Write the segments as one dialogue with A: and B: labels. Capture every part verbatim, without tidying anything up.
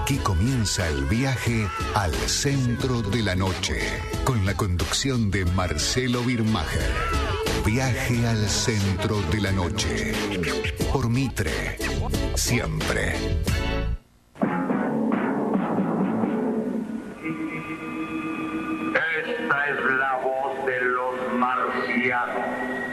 A: Aquí comienza el viaje al centro de la noche, con la conducción de Marcelo Birmacher. Viaje al centro de la noche, por Mitre, siempre.
B: Esta es la voz de los marcianos.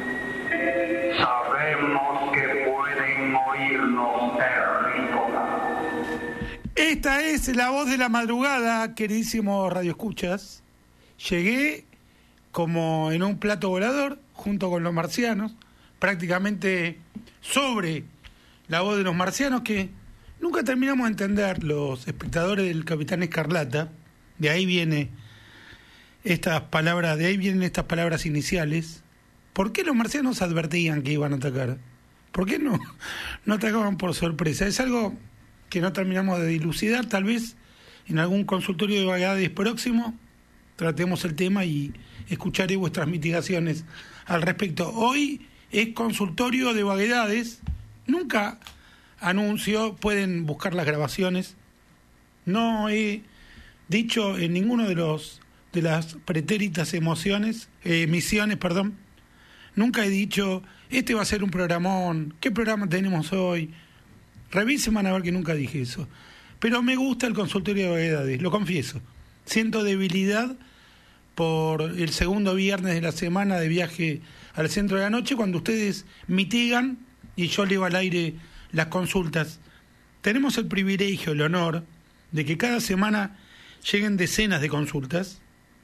B: Sabemos que pueden oírnos terrícolas.
C: Esta es la voz de la madrugada, queridísimos radioescuchas. Llegué como en un plato volador, junto con los marcianos, prácticamente sobre la voz de los marcianos, que nunca terminamos de entender los espectadores del Capitán Escarlata. De ahí viene estas palabras, de ahí vienen estas palabras iniciales. ¿Por qué los marcianos advertían que iban a atacar? ¿Por qué no, no atacaban por sorpresa? Es algo que no terminamos de dilucidar. Tal vez en algún consultorio de vaguedades próximo tratemos el tema y escucharé vuestras mitigaciones al respecto. Hoy es consultorio de vaguedades. Nunca anuncio, pueden buscar las grabaciones. No he dicho en ninguno de los de las pretéritas emociones, eh, misiones, perdón. Nunca he dicho, este va a ser un programón, ¿qué programa tenemos hoy? Revisen, van a ver que nunca dije eso. Pero me gusta el consultorio de vaguedades, lo confieso. Siento debilidad por el segundo viernes de la semana de viaje al centro de la noche, cuando ustedes mitigan y yo leo al aire las consultas. Tenemos el privilegio, el honor, de que cada semana lleguen decenas de consultas,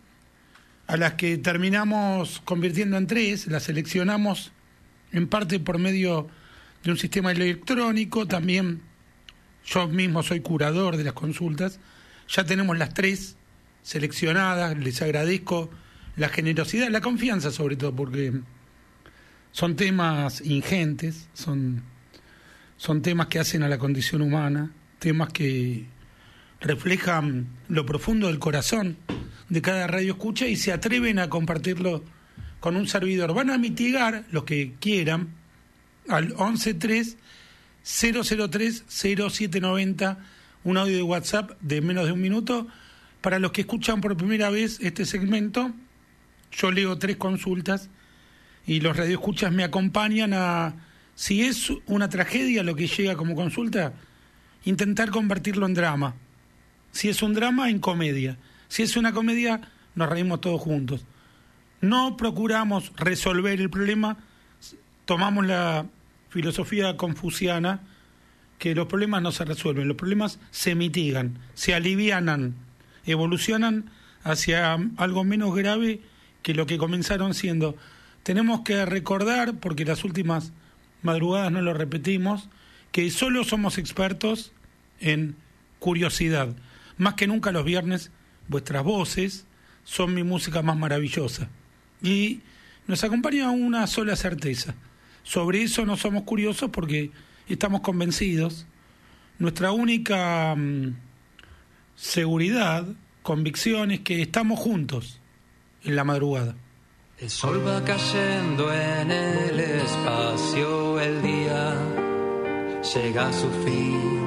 C: a las que terminamos convirtiendo en tres, las seleccionamos en parte por medio de un sistema electrónico, también yo mismo soy curador de las consultas. Ya tenemos las tres seleccionadas, les agradezco la generosidad, la confianza sobre todo, porque son temas ingentes, son, son temas que hacen a la condición humana, temas que reflejan lo profundo del corazón de cada radio escucha y se atreven a compartirlo con un servidor. Van a mitigar los que quieran al once tres cero cero tres cero siete nueve cero, un audio de WhatsApp de menos de un minuto. Para los que escuchan por primera vez este segmento, yo leo tres consultas y los radioescuchas me acompañan a, si es una tragedia lo que llega como consulta, intentar convertirlo en drama. Si es un drama, en comedia. Si es una comedia, nos reímos todos juntos. No procuramos resolver el problema, tomamos la filosofía confuciana, que los problemas no se resuelven, los problemas se mitigan, se alivianan, evolucionan hacia algo menos grave que lo que comenzaron siendo. Tenemos que recordar, porque las últimas madrugadas no lo repetimos, que solo somos expertos en curiosidad. Más que nunca los viernes, vuestras voces son mi música más maravillosa. Y nos acompaña una sola certeza. Sobre eso no somos curiosos porque estamos convencidos. Nuestra única um, seguridad, convicción es que estamos juntos en la madrugada.
D: El sol va cayendo en el espacio, el día llega a su fin.